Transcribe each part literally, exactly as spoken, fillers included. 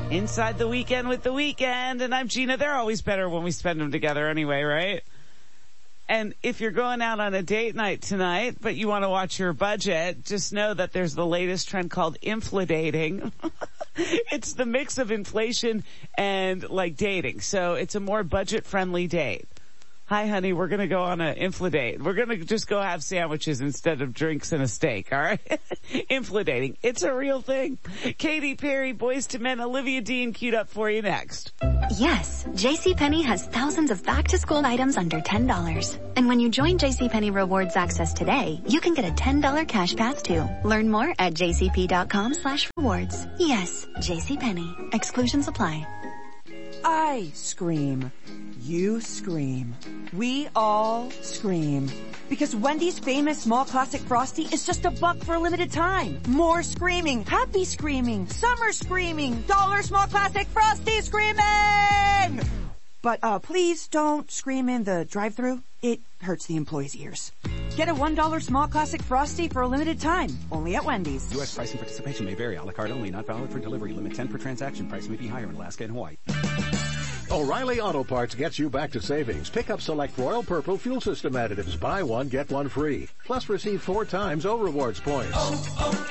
Inside the Weekend with The Weekend, and I'm Gina. They're always better when we spend them together anyway, right? And if you're going out on a date night tonight, but you want to watch your budget, just know that there's the latest trend called infladating. It's the mix of inflation and like dating. So it's a more budget-friendly date. Hi, honey, we're going to go on an infladate. We're going to just go have sandwiches instead of drinks and a steak, all right? Infladating. It's a real thing. Katy Perry, Boyz two Men, Olivia Dean queued up for you next. Yes, JCPenney has thousands of back-to-school items under ten dollars. And when you join JCPenney Rewards Access today, you can get a ten dollars cash pass too. Learn more at jcp.com slash rewards. Yes, JCPenney. Exclusions apply. I scream. You scream. We all scream. Because Wendy's famous small classic Frosty is just a buck for a limited time. More screaming. Happy screaming. Summer screaming. Dollar small classic Frosty screaming! But, uh, please don't scream in the drive-thru. It hurts the employees' ears. Get a one dollar small classic Frosty for a limited time. Only at Wendy's. U S price and participation may vary. A la carte only. Not valid for delivery. Limit ten per transaction. Price may be higher in Alaska and Hawaii. O'Reilly Auto Parts gets you back to savings. Pick up select Royal Purple fuel system additives. Buy one, get one free. Plus receive four times O Rewards points. Oh,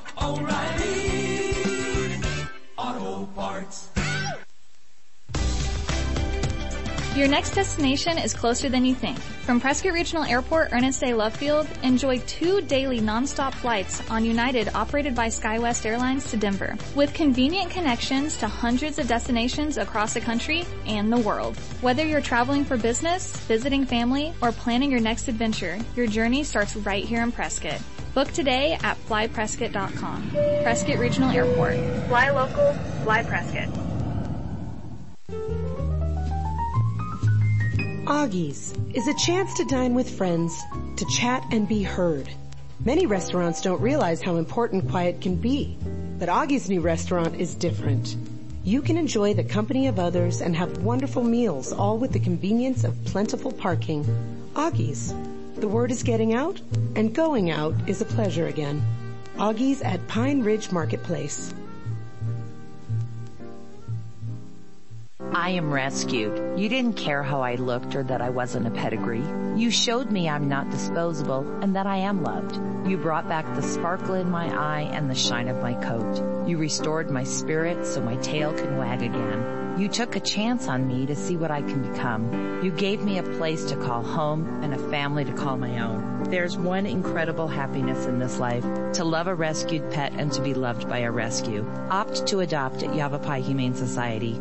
oh, oh, O'Reilly Auto Parts. Your next destination is closer than you think. From Prescott Regional Airport, Ernest A. Love Field, enjoy two daily nonstop flights on United operated by SkyWest Airlines to Denver, with convenient connections to hundreds of destinations across the country and the world. Whether you're traveling for business, visiting family, or planning your next adventure, your journey starts right here in Prescott. Book today at fly prescott dot com. Prescott Regional Airport. Fly local, fly Prescott. Augie's is a chance to dine with friends, to chat and be heard. Many restaurants don't realize how important quiet can be, but Augie's new restaurant is different. You can enjoy the company of others and have wonderful meals, all with the convenience of plentiful parking. Augie's. The word is getting out, and going out is a pleasure again. Augie's at Pine Ridge Marketplace. I am rescued. You didn't care how I looked or that I wasn't a pedigree. You showed me I'm not disposable and that I am loved. You brought back the sparkle in my eye and the shine of my coat. You restored my spirit so my tail can wag again. You took a chance on me to see what I can become. You gave me a place to call home and a family to call my own. There's one incredible happiness in this life, to love a rescued pet and to be loved by a rescue. Opt to adopt at Yavapai Humane Society.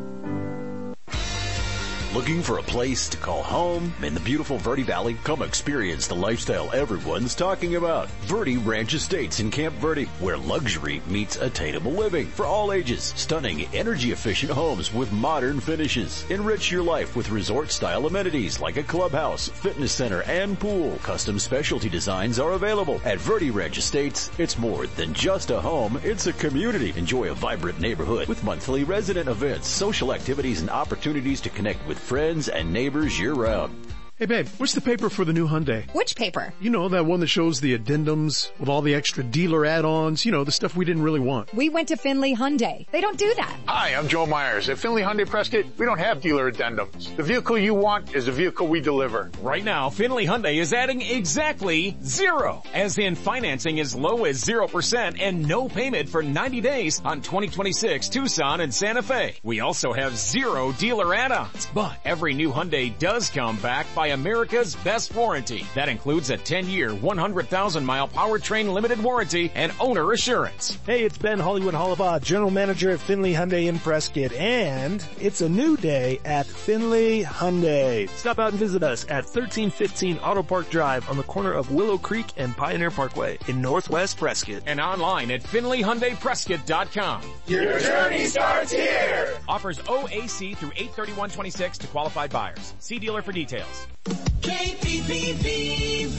Looking for a place to call home in the beautiful Verde Valley? Come experience the lifestyle everyone's talking about. Verde Ranch Estates in Camp Verde, where luxury meets attainable living for all ages. Stunning, energy-efficient homes with modern finishes. Enrich your life with resort-style amenities like a clubhouse, fitness center, and pool. Custom specialty designs are available at Verde Ranch Estates. It's more than just a home, it's a community. Enjoy a vibrant neighborhood with monthly resident events, social activities, and opportunities to connect with friends and neighbors year-round. Hey babe, what's the paper for the new Hyundai? Which paper? You know, that one that shows the addendums with all the extra dealer add-ons, you know, the stuff we didn't really want. We went to Finley Hyundai. They don't do that. Hi, I'm Joe Myers. At Finley Hyundai Prescott, we don't have dealer addendums. The vehicle you want is the vehicle we deliver. Right now, Finley Hyundai is adding exactly zero, as in financing as low as zero percent and no payment for ninety days on twenty twenty-six Tucson and Santa Fe. We also have zero dealer add-ons, but every new Hyundai does come back by America's best warranty. That includes a ten-year, one hundred thousand mile powertrain limited warranty and owner assurance. Hey, it's Ben Hollywood Hollibaugh, General Manager at Finley Hyundai in Prescott, and it's a new day at Finley Hyundai. Stop out and visit us at thirteen fifteen Auto Park Drive on the corner of Willow Creek and Pioneer Parkway in Northwest Prescott. And online at finley hyundai prescott dot com. Your journey starts here! Offers O A C through eight thirty-one twenty-six to qualified buyers. See dealer for details. K P P V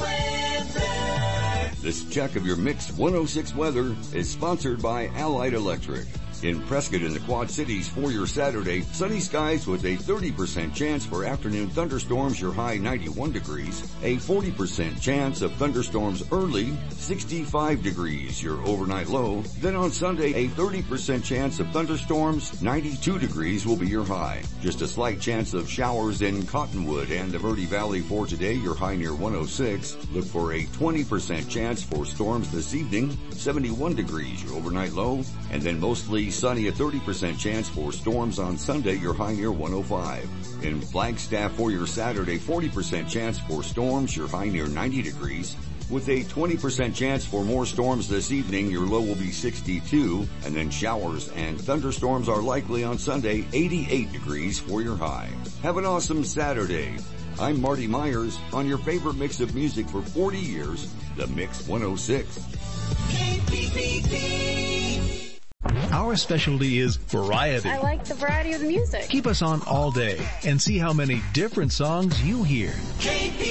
weather. This check of your mixed one oh six weather is sponsored by Allied Electric. In Prescott and the Quad Cities for your Saturday, sunny skies with a thirty percent chance for afternoon thunderstorms, your high ninety-one degrees. A forty percent chance of thunderstorms early, sixty-five degrees, your overnight low. Then on Sunday, a thirty percent chance of thunderstorms, ninety-two degrees will be your high. Just a slight chance of showers in Cottonwood and the Verde Valley for today, your high near one oh six. Look for a twenty percent chance for storms this evening, seventy-one degrees, your overnight low. And then mostly sunny, a thirty percent chance for storms on Sunday, your high near one oh five. In Flagstaff for your Saturday, forty percent chance for storms, your high near ninety degrees. With a twenty percent chance for more storms this evening, your low will be sixty-two, and then showers and thunderstorms are likely on Sunday, eighty-eight degrees for your high. Have an awesome Saturday. I'm Marty Myers on your favorite mix of music for forty years, The Mix one oh six. K P P B. Our specialty is variety. I like the variety of the music. Keep us on all day and see how many different songs you hear. K P